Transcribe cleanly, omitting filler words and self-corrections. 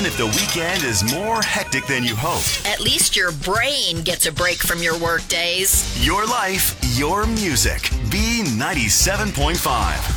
if the weekend is more hectic than you hoped. At least your brain gets a break from your work days. Your life, your music. B97.5.